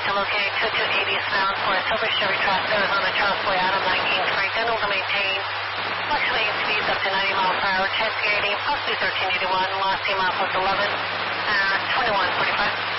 to locate 2280 south for a silver Chevy Trax Arizona Charles Boy Adam 19 Frank. Unable to maintain. Fluctuating speeds up to 90 miles per hour. Chance of gaining possibly 1381. Last team off was 11 at 2145.